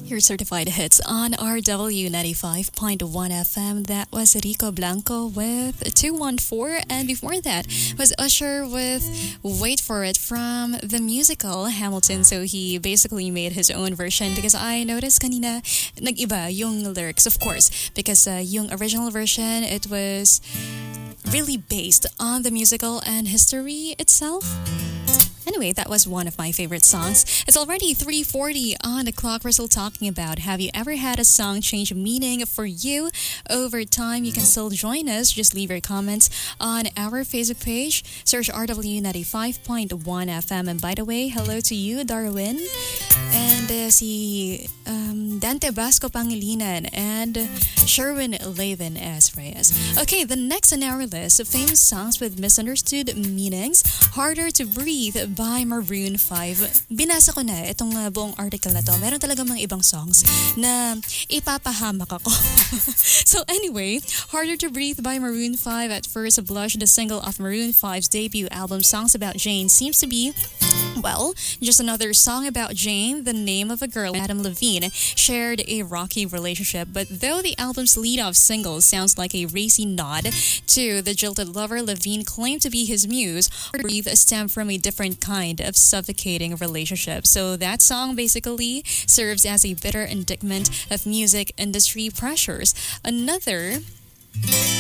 Your certified hits on RW 95.1 FM. That was Rico Blanco with 214. And before that was Usher with Wait For It from the musical Hamilton. So he basically made his own version because I noticed kanina nag-iba yung lyrics, of course. Because yung original version, it was really based on the musical and history itself. Anyway, that was one of my favorite songs. It's already 3:40 on the clock. We're still talking about, have you ever had a song change meaning for you over time? You can still join us. Just leave your comments on our Facebook page. Search RW 95.1 FM. And by the way, hello to you, Darwin. And si Dante Basco Pangilinan and Sherwin Levin S. Reyes. Okay, the next on our list of famous songs with misunderstood meanings, Harder to Breathe by Maroon 5. Binasa ko na itong buong article na to. Meron talaga mga ibang songs na ipapahamak ako. So anyway, Harder to Breathe by Maroon 5. At first blush, the single of Maroon 5's debut album, Songs About Jane, seems to be, well, just another song about Jane, the name of a girl. Adam Levine shared a rocky relationship, but though the album's lead-off single sounds like a racy nod to the jilted lover Levine claimed to be his muse, Breathe stemmed from a different kind of suffocating relationship. So that song basically serves as a bitter indictment of music industry pressures. Another